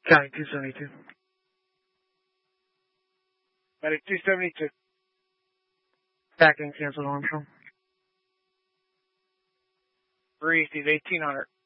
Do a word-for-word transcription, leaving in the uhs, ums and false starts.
County two seventy-two. Medic two seventy-two. Back in canceled Armstrong. Breeze, he's eighteen hundred.